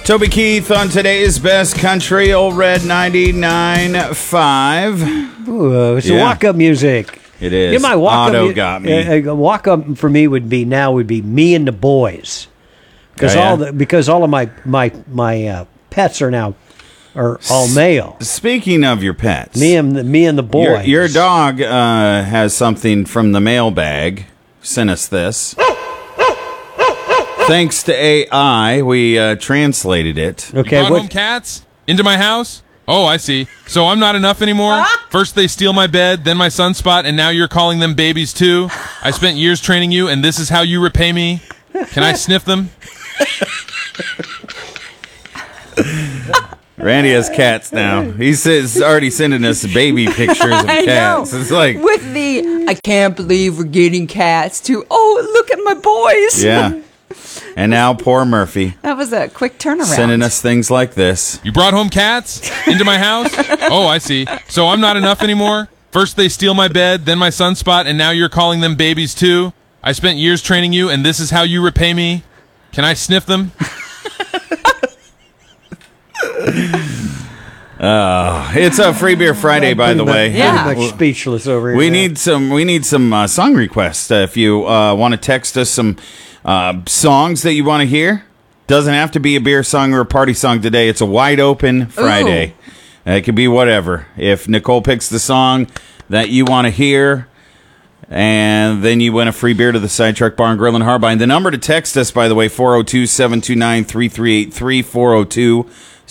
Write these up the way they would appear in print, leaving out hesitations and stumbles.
Toby Keith on today's Best Country, Old Red 99.5. Ooh, it's walk-up music. It is. Yeah, my walk-up Auto got me. Walk-up for me would be Me and the Boys. Because all of my pets are all male. Speaking of your pets, me and the boys. Your dog has something from the mailbag. Sent us this. Thanks to AI, we translated it. Okay, you brought home cats into my house? Oh, I see. So I'm not enough anymore? First they steal my bed, then my sunspot, and now you're calling them babies too? I spent years training you, and this is how you repay me? Can I sniff them? Randy has cats now. He's already sending us baby pictures of cats. It's like with I can't believe we're getting cats too. Oh, look at my boys. Yeah. And now poor Murphy. That was a quick turnaround. Sending us things like this. You brought home cats into my house? Oh, I see. So I'm not enough anymore? First they steal my bed, then my sunspot, and now you're calling them babies too? I spent years training you, and this is how you repay me? Can I sniff them? It's a Free Beer Friday, by the way. Pretty much speechless over here. We need some song requests. If you want to text us some songs that you want to hear, doesn't have to be a beer song or a party song today. It's a wide open Friday. It could be whatever. If Nicole picks the song that you want to hear, and then you win a free beer to the Sidetrack Bar and Grill in Harbine. The number to text us, by the way, 402-729-3383,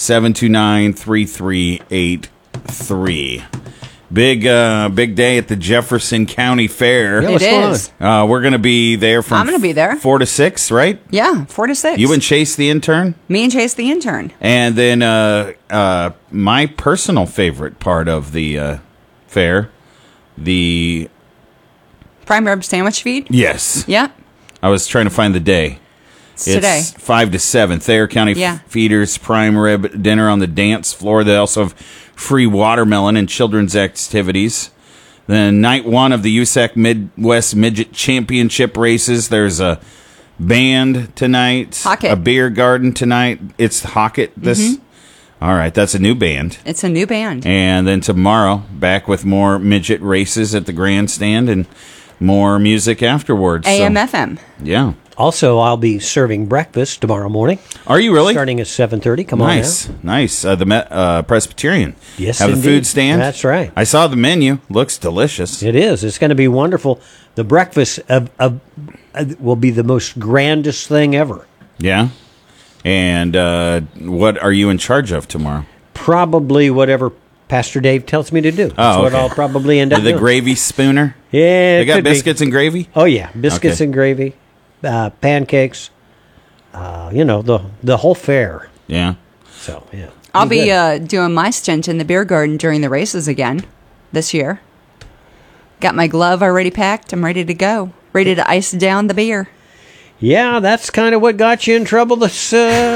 402-729-3383. Big day at the Jefferson County Fair. It is. We're going to be there from I'm going to be there. 4 to 6, right? Yeah, 4 to 6. You and Chase the intern? Me and Chase the intern. And then my personal favorite part of the fair, the prime rib sandwich feed? Yes. Yeah. I was trying to find the day. It's today. 5 to 7. Thayer County Feeders Prime Rib Dinner on the dance floor. They also have free watermelon and children's activities. Then night 1 of the USAC Midwest Midget Championship races. There's a band tonight. Hockett. A beer garden tonight. It's Hockett. All right, that's a new band. It's a new band. And then tomorrow, back with more midget races at the grandstand and more music afterwards. AM/FM. Yeah. Also, I'll be serving breakfast tomorrow morning. Are you really? Starting at 7:30. Come on Nice. The Presbyterian. Yes, have indeed. the food stand. That's right. I saw the menu. Looks delicious. It is. It's going to be wonderful. The breakfast will be the most grandest thing ever. Yeah. And what are you in charge of tomorrow? Probably whatever Pastor Dave tells me to do. That's what I'll probably end up doing. The gravy spooner? Yeah, they got biscuits and gravy? Oh, yeah. Biscuits and gravy. Pancakes, the whole fair. Yeah. So, yeah. I'll be doing my stint in the beer garden during the races again this year. Got my glove already packed. I'm ready to go. Ready to ice down the beer. Yeah, that's kind of what got you in trouble this...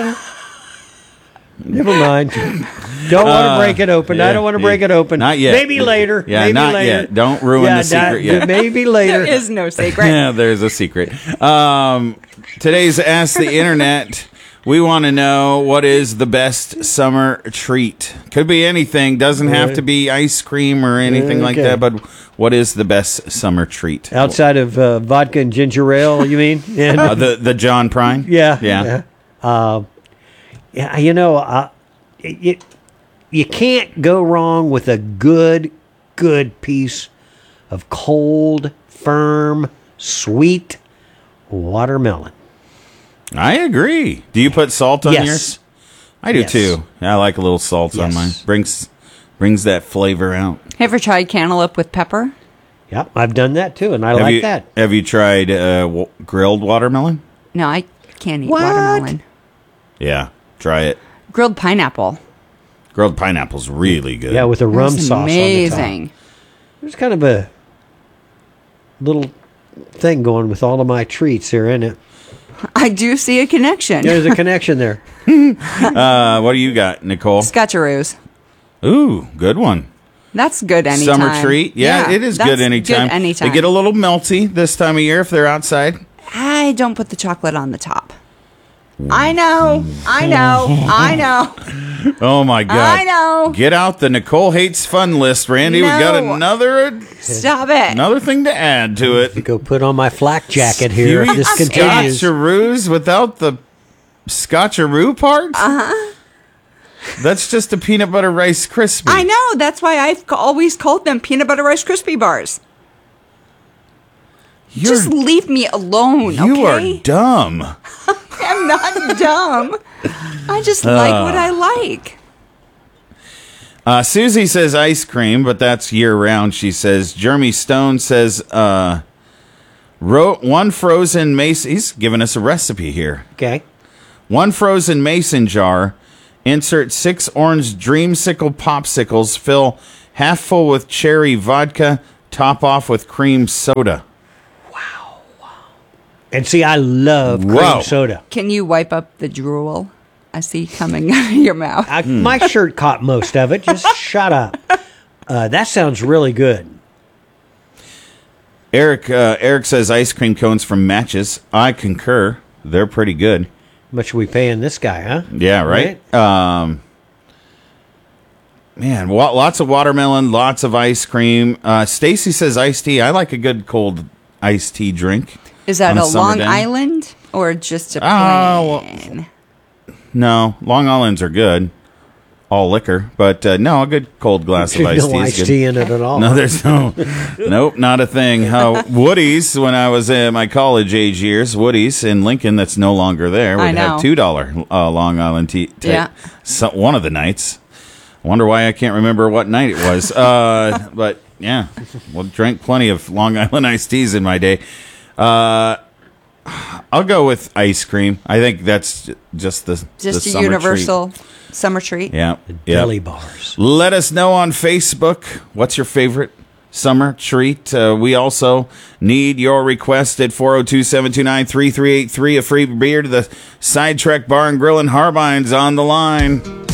Never mind. Don't want to break it open. I don't want to break it open. Not yet. Maybe later. Yeah, maybe not later. yet. Don't ruin the secret yet. Maybe later. There is no secret. Yeah, there's a secret. Today's Ask the Internet. We want to know what is the best summer treat. Could be anything. Doesn't have to be ice cream or anything like that. But what is the best summer treat? Outside of vodka and ginger ale, you mean? The John Prine? Yeah. You can't go wrong with a good piece of cold, firm, sweet watermelon. I agree. Do you put salt on yours? I do too. I like a little salt on mine. Brings that flavor out. Ever tried cantaloupe with pepper? Yep, I've done that too, and I like that. Have you tried grilled watermelon? No, I can't eat watermelon. Yeah, try it. Grilled pineapple. Grilled pineapple's really good. Yeah, with a rum sauce amazing. on the top. There's kind of a little thing going with all of my treats here, isn't it? I do see a connection. There's a connection there. What do you got, Nicole? Scotcheroos. Ooh, good one. That's good anytime. Summer treat. Yeah, it is good anytime. Good anytime. They get a little melty this time of year if they're outside. I don't put the chocolate on the top. I know. Oh my God! I know. Get out the Nicole hates fun list, Randy. We got No. Stop it. another thing to add to it. Go put on my flak jacket here You if this eat continues. Scotcheroos without the Scotcheroo part? That's just a peanut butter Rice Krispie. I know. That's why I've always called them peanut butter Rice Krispie bars. Just leave me alone, You okay? are dumb. I'm not dumb. I just like what I like. Susie says ice cream, but that's year round, she says. Jeremy Stone says one frozen mason. He's giving us a recipe here. Okay. One frozen mason jar. Insert 6 orange dreamsicle popsicles. Fill half full with cherry vodka. Top off with cream soda. And see, I love cream Whoa. soda. Can you wipe up the drool I see coming out of your mouth? My shirt caught most of it. Just shut up. That sounds really good. Eric says ice cream cones from Matches. I concur. They're pretty good. How much are we paying this guy, huh? Yeah, right? Man, lots of watermelon, lots of ice cream. Stacy says iced tea. I like a good cold iced tea drink. Is that on a summer Long day. Island or just a Oh, plain? No, Long Island's are good. All liquor. But no, a good cold glass of There's iced no tea is iced good. tea in it at all. No, there's nope, not a thing. Woody's, when I was in my college age years, Woody's in Lincoln, that's no longer there, I would have know. $2 Long Island tea. Yeah. One of the nights. I wonder why I can't remember what night it was. But yeah, well, drank plenty of Long Island iced teas in my day. I'll go with ice cream. I think that's just the Just a summer universal summer treat. treat. Yeah. Deli bars. Let us know on Facebook. What's your favorite summer treat? We also need your request at 402-729-3383. A free beer to the Sidetrack Bar and Grill in Harbines on the line.